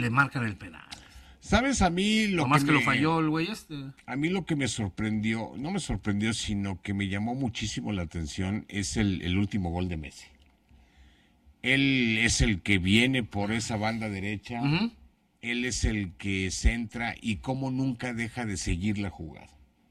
le marcan el penal. ¿Sabes? A mí lo Nomás que lo falló el güey este. A mí lo que me sorprendió, no me sorprendió, sino que me llamó muchísimo la atención es el último gol de Messi. Él es el que viene por esa banda derecha, él es el que centra y cómo nunca deja de seguir la jugada.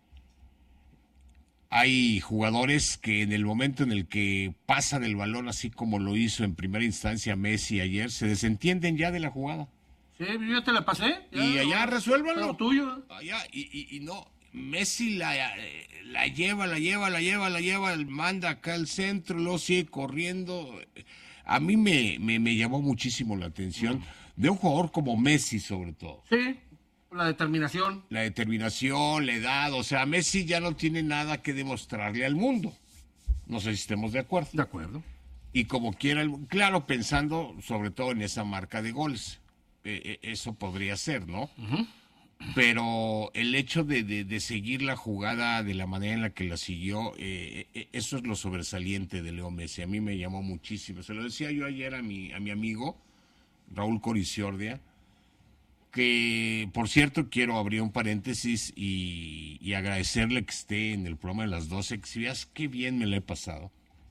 Hay jugadores que en el momento en el que pasan el balón, así como lo hizo en primera instancia Messi ayer, se desentienden ya de la jugada. Sí, yo te la pasé. Y allá resuélvanlo. Lo tuyo. Allá, y no, Messi la lleva, manda acá al centro, luego sigue corriendo. A mí me llamó muchísimo la atención de un jugador como Messi, sobre todo. Sí, la determinación. La determinación, la edad, o sea, Messi ya no tiene nada que demostrarle al mundo. No sé si estemos de acuerdo. De acuerdo. Y como quiera, claro, pensando sobre todo en esa marca de goles. Eso podría ser, ¿no? Pero el hecho de seguir la jugada de la manera en la que la siguió, eso es lo sobresaliente de Leo Messi. A mí me llamó muchísimo. Se lo decía yo ayer a mi amigo, Raúl Coriciordia, que, por cierto, quiero abrir un paréntesis y agradecerle que esté en el programa de las 12, que si veas qué bien me la he pasado.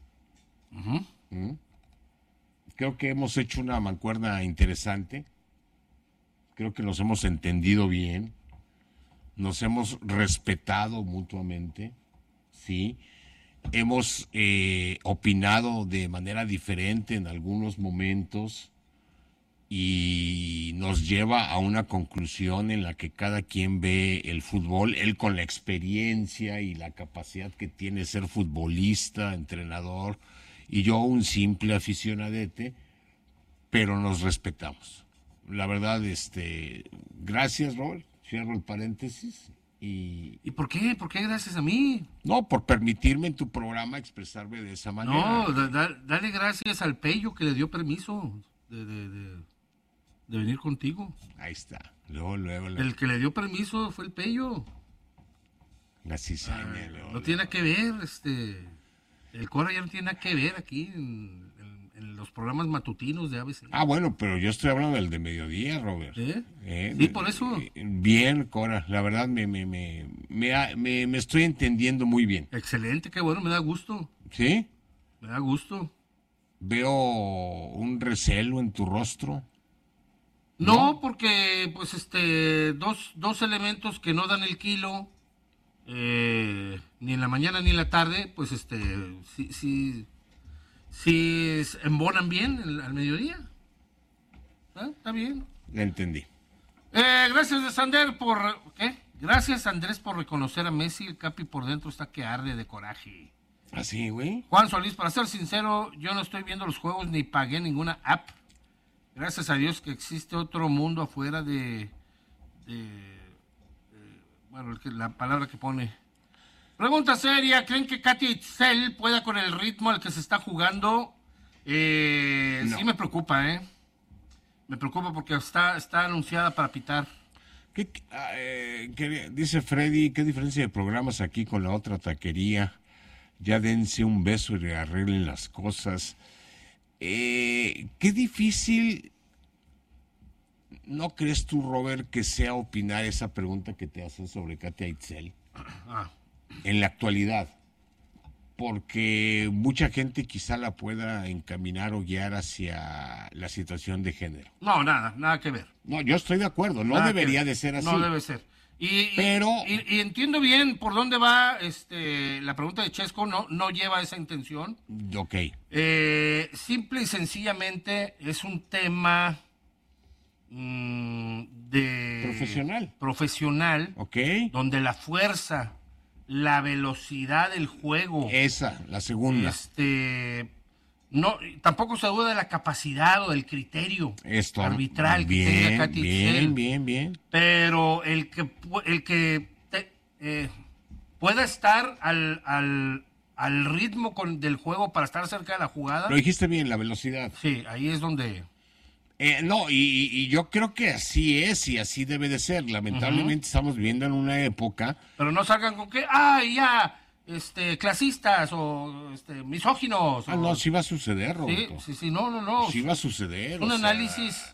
Creo que hemos hecho una mancuerna interesante. Creo que nos hemos entendido bien, nos hemos respetado mutuamente, ¿sí? Hemos opinado de manera diferente en algunos momentos y nos lleva a una conclusión en la que cada quien ve el fútbol, él con la experiencia y la capacidad que tiene de ser futbolista, entrenador, y yo un simple aficionadete, pero nos respetamos. La verdad, gracias, Robert. Cierro el paréntesis. ¿Y por qué? ¿Por qué gracias a mí? No, por permitirme en tu programa expresarme de esa manera. No, dale gracias al Pello que le dio permiso de venir contigo. Ahí está. Luego. El que le dio permiso fue el Pello. La cizaña. No tiene nada que ver, el Cora ya no tiene nada que ver aquí en los programas matutinos de ABC. Ah, bueno, pero yo estoy hablando del de mediodía, Robert. Sí, por eso. Bien, Cora, la verdad me estoy entendiendo muy bien. Excelente, qué bueno, me da gusto. ¿Sí? Me da gusto. Veo un recelo en tu rostro. No, porque, pues, dos elementos que no dan el kilo, ni en la mañana ni en la tarde, pues, sí embonan bien al mediodía. Está bien. Le entendí. Gracias, Sander, ¿qué? Gracias, Andrés, por reconocer a Messi. El Capi por dentro está que arde de coraje. ¿Así, güey? Juan Solís, para ser sincero, yo no estoy viendo los juegos ni pagué ninguna app. Gracias a Dios que existe otro mundo afuera bueno, la palabra que pone. Pregunta seria, ¿creen que Katia Itzel pueda con el ritmo al que se está jugando? No. Sí me preocupa, Me preocupa porque está anunciada para pitar. Dice Freddy, ¿qué diferencia de programas aquí con la otra taquería? Ya dense un beso y arreglen las cosas. Qué difícil, ¿no crees tú, Robert, que sea opinar esa pregunta que te hacen sobre Katia Itzel? En la actualidad, porque mucha gente quizá la pueda encaminar o guiar hacia la situación de género. No, nada que ver. No, yo estoy de acuerdo, no debería de ser así. No debe ser. Pero entiendo bien por dónde va la pregunta de Chesco, no lleva esa intención. Ok. Simple y sencillamente es un tema profesional, okay, donde la fuerza, la velocidad del juego, la segunda, no, tampoco se duda de la capacidad o del criterio arbitral que tenga Katia Itzel. Bien. Pero el que pueda estar al ritmo del juego para estar cerca de la jugada. Lo dijiste bien, la velocidad. Sí, ahí es donde. Y yo creo que así es y así debe de ser. Lamentablemente estamos viviendo en una época. Pero no salgan con que, clasistas o misóginos. No, sí va a suceder, Roberto. Sí, no. Sí va a suceder. Un análisis